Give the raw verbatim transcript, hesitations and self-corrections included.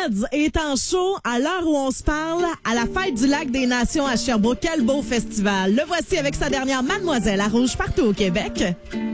Reds est en show à l'heure où on se parle à la Fête du Lac des Nations à Sherbrooke. Quel beau festival. Le voici avec sa dernière Mademoiselle à Rouge partout au Québec.